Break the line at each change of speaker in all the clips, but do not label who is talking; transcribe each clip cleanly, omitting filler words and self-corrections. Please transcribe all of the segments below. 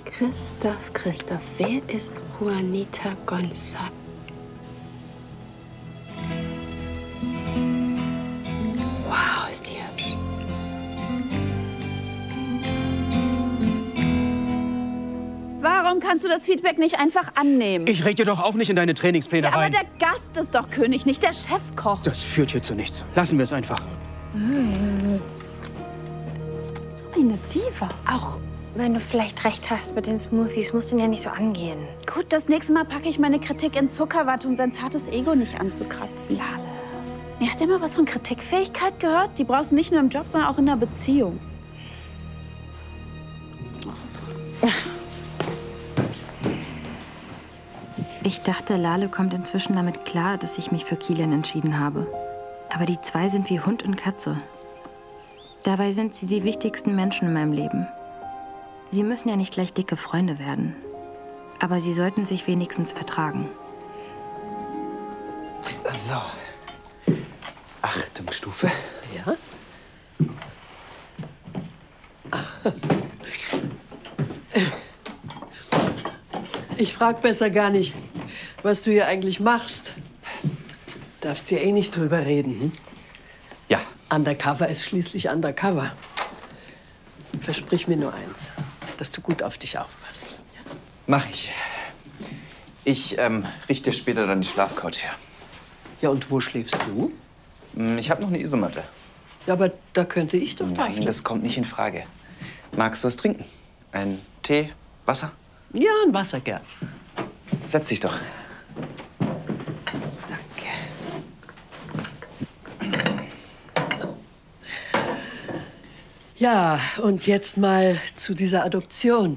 Christoph, wer ist Juanita González? Wow, ist die hübsch.
Warum kannst du das Feedback nicht einfach annehmen?
Ich rede doch auch nicht in deine Trainingspläne
ja, aber
rein.
der Gast ist doch König, nicht der Chefkoch.
Das führt hier zu nichts. Lassen wir es einfach.
So eine Diva.
Auch wenn du vielleicht recht hast mit den Smoothies, musst du ihn ja nicht so angehen.
Gut, das nächste Mal packe ich meine Kritik in Zuckerwatte, um sein zartes Ego nicht anzukratzen.
Lale.
Ihr habt ja mal was von Kritikfähigkeit gehört? Die brauchst du nicht nur im Job, sondern auch in der Beziehung.
Ich dachte, Lale kommt inzwischen damit klar, dass ich mich für Kilian entschieden habe. Aber die zwei sind wie Hund und Katze. Dabei sind sie die wichtigsten Menschen in meinem Leben. Sie müssen ja nicht gleich dicke Freunde werden. Aber sie sollten sich wenigstens vertragen.
So. Achtungsstufe.
Ja? Ich frag besser gar nicht, was du hier eigentlich machst. Darfst hier eh nicht drüber reden, hm?
Ja.
Undercover ist schließlich Undercover. Versprich mir nur eins, dass du gut auf dich aufpasst.
Mach ich. Ich richte später dann die Schlafcouch her.
Ja, und wo schläfst du?
Ich habe noch eine Isomatte.
Ja, aber da könnte ich doch drauf.
Nein, das kommt nicht in Frage. Magst du was trinken? Ein Tee? Wasser?
Ja, ein Wasser gern.
Setz dich doch.
Ja, und jetzt mal zu dieser Adoption.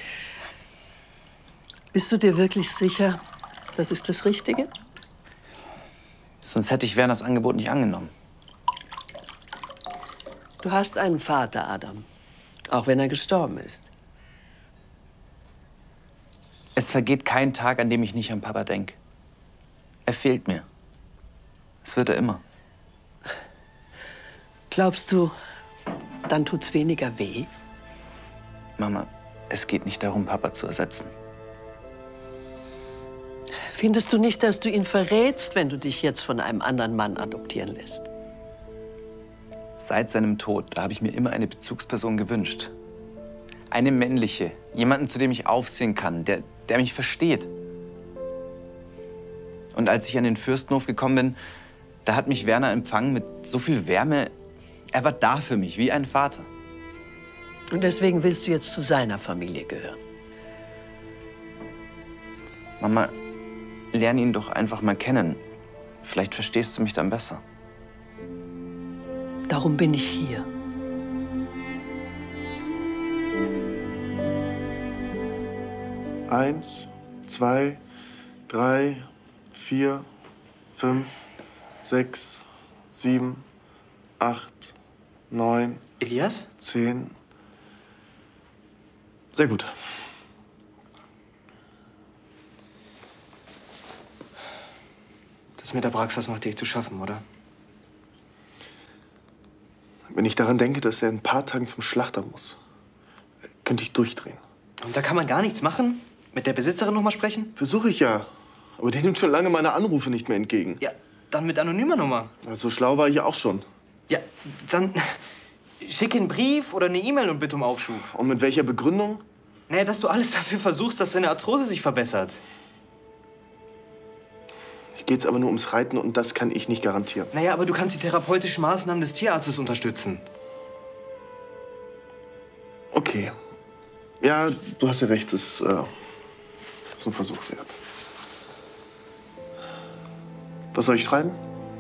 Bist du dir wirklich sicher, das ist das Richtige?
Sonst hätte ich Werners Angebot nicht angenommen.
Du hast einen Vater, Adam. Auch wenn er gestorben ist.
Es vergeht kein Tag, an dem ich nicht an Papa denke. Er fehlt mir. Das wird er immer.
Glaubst du, dann tut's weniger weh?
Mama, es geht nicht darum, Papa zu ersetzen.
Findest du nicht, dass du ihn verrätst, wenn du dich jetzt von einem anderen Mann adoptieren lässt?
Seit seinem Tod, da habe ich mir immer eine Bezugsperson gewünscht. Eine männliche, jemanden, zu dem ich aufsehen kann, der mich versteht. Und als ich an den Fürstenhof gekommen bin, da hat mich Werner empfangen mit so viel Wärme. Er war da für mich, wie ein Vater.
Und deswegen willst du jetzt zu seiner Familie gehören?
Mama, lern ihn doch einfach mal kennen. Vielleicht verstehst du mich dann besser.
Darum bin ich hier.
Eins, 2, 3, 4, 5, 6, 7, 8, 9.
Elias?
10. Sehr gut.
Das mit der Praxis macht dir echt zu schaffen, oder?
Wenn ich daran denke, dass er in ein paar Tagen zum Schlachter muss, könnte ich durchdrehen.
Und da kann man gar nichts machen? Mit der Besitzerin noch mal sprechen?
Versuche ich ja. Aber die nimmt schon lange meine Anrufe nicht mehr entgegen.
Ja, dann mit anonymer Nummer.
So schlau war ich ja auch schon.
Ja, dann schick einen Brief oder eine E-Mail und bitte um Aufschub.
Und mit welcher Begründung?
Naja, dass du alles dafür versuchst, dass seine Arthrose sich verbessert.
Ich gehe jetzt aber nur ums Reiten und das kann ich nicht garantieren.
Naja, aber du kannst die therapeutischen Maßnahmen des Tierarztes unterstützen.
Okay. Ja, du hast ja recht, das ist ein Versuch wert. Was soll ich schreiben?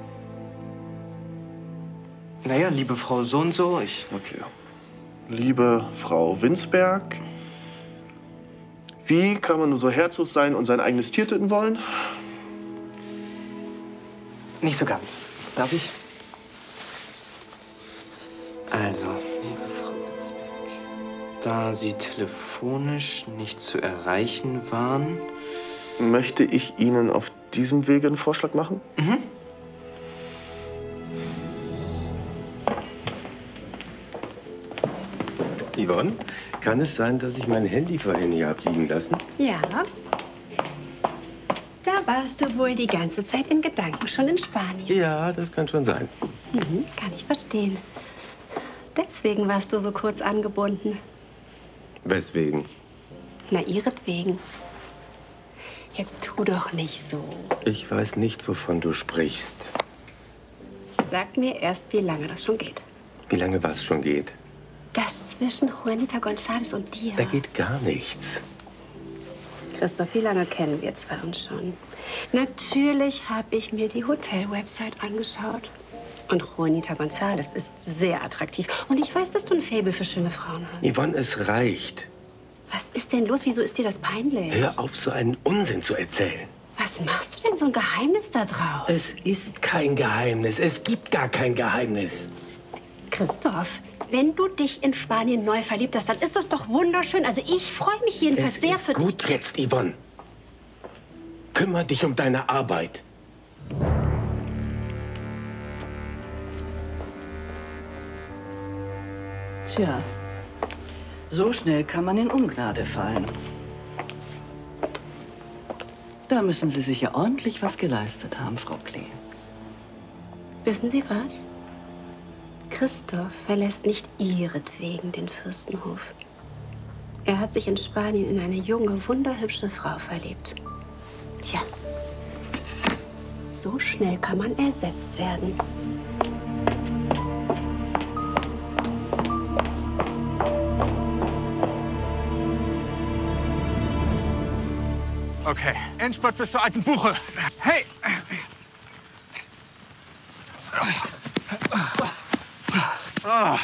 Naja, liebe Frau so und so,
Okay. Liebe Frau Winsberg, wie kann man nur so herzlos sein und sein eigenes Tier töten wollen?
Nicht so ganz. Darf ich? Also, liebe Frau Witzberg, da Sie telefonisch nicht zu erreichen waren...
Möchte ich Ihnen auf diesem Wege einen Vorschlag machen?
Mhm.
Liebe
Yvonne, kann es sein, dass ich mein Handy vorhin hier habe liegen lassen?
Ja. Da warst du wohl die ganze Zeit in Gedanken schon in Spanien.
Ja, das kann schon sein.
Kann ich verstehen. Deswegen warst du so kurz angebunden.
Weswegen?
Na, ihretwegen. Jetzt tu doch nicht so.
Ich weiß nicht, wovon du sprichst.
Sag mir erst, wie lange das schon geht.
Wie lange was schon geht?
Das zwischen Juanita González und dir.
Da geht gar nichts.
Christoph, wie lange kennen wir zwei uns schon? Natürlich habe ich mir die Hotel-Website angeschaut. Und Juanita González ist sehr attraktiv. Und ich weiß, dass du ein Faible für schöne Frauen hast.
Yvonne, es reicht.
Was ist denn los? Wieso ist dir das peinlich?
Hör auf, so einen Unsinn zu erzählen.
Was machst du denn so ein Geheimnis da draus?
Es ist kein Geheimnis. Es gibt gar kein Geheimnis.
Christoph, wenn du dich in Spanien neu verliebt hast, dann ist das doch wunderschön. Also ich freue mich jedenfalls sehr für dich.
Es ist gut jetzt, Yvonne. Kümmer dich um deine Arbeit.
Tja, so schnell kann man in Ungnade fallen. Da müssen Sie sich ja ordentlich was geleistet haben, Frau Klee.
Wissen Sie was? Christoph verlässt nicht ihretwegen den Fürstenhof. Er hat sich in Spanien in eine junge, wunderhübsche Frau verliebt. Tja, so schnell kann man ersetzt werden.
Okay, Endspurt bis zur alten Buche. Hey! Oh.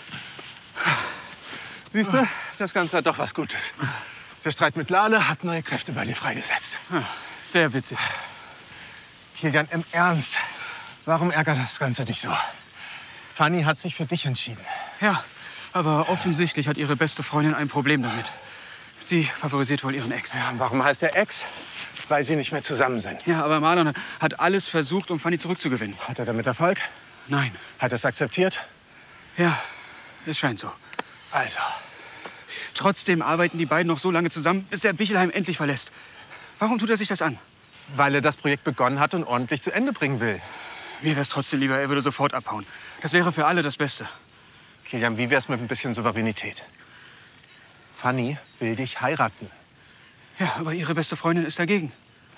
Siehst du, das Ganze hat doch was Gutes. Der Streit mit Lale hat neue Kräfte bei dir freigesetzt.
Sehr witzig.
Kilian, im Ernst, warum ärgert das Ganze dich so? Fanny hat sich für dich entschieden.
Ja, aber offensichtlich hat ihre beste Freundin ein Problem damit. Sie favorisiert wohl ihren Ex.
Ja, warum heißt er Ex? Weil sie nicht mehr zusammen sind.
Ja, aber Marlon hat alles versucht, um Fanny zurückzugewinnen.
Hat er damit Erfolg?
Nein.
Hat er es akzeptiert?
Ja, es scheint so.
Also.
Trotzdem arbeiten die beiden noch so lange zusammen, bis er Bichelheim endlich verlässt. Warum tut er sich das an?
Weil er das Projekt begonnen hat und ordentlich zu Ende bringen will.
Mir wäre es trotzdem lieber, er würde sofort abhauen. Das wäre für alle das Beste.
Kilian, wie wär's mit ein bisschen Souveränität? Fanny will dich heiraten.
Ja, aber ihre beste Freundin ist dagegen.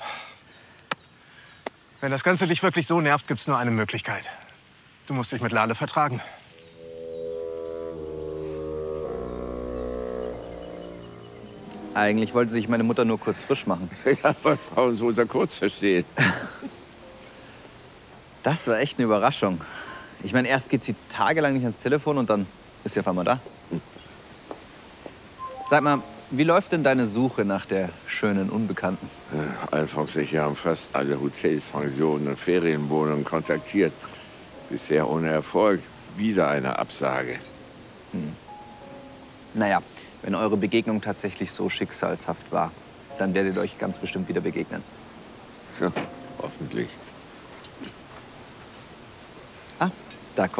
Wenn das Ganze dich wirklich so nervt, gibt's nur eine Möglichkeit. Du musst dich mit Lale vertragen.
Eigentlich wollte sich meine Mutter nur kurz frisch machen.
Ja, weil Frauen so unter kurz verstehen.
Das war echt eine Überraschung. Ich meine, erst geht sie tagelang nicht ans Telefon und dann ist sie auf einmal da. Sag mal, wie läuft denn deine Suche nach der schönen Unbekannten?
Alfons, ich habe fast alle Hotels, Pensionen und Ferienwohnungen kontaktiert. Bisher ohne Erfolg. Wieder eine Absage.
Naja, wenn eure Begegnung tatsächlich so schicksalshaft war, dann werdet ihr euch ganz bestimmt wieder begegnen.
Ja, hoffentlich.
Ah, da kommt